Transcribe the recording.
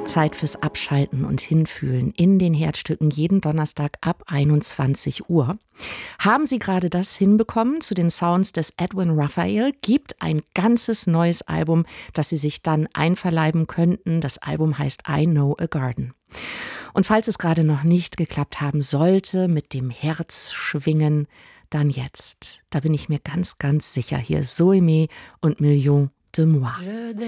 Zeit fürs Abschalten und Hinfühlen in den Herzstücken jeden Donnerstag ab 21 Uhr. Haben Sie gerade das hinbekommen zu den Sounds des Edwin Raphael? Gibt ein ganzes neues Album, das Sie sich dann einverleiben könnten. Das Album heißt I Know a Garden. Und falls es gerade noch nicht geklappt haben sollte mit dem Herzschwingen, dann jetzt. Da bin ich mir ganz, ganz sicher. Hier ist Zoé Mé und Millions de Moi.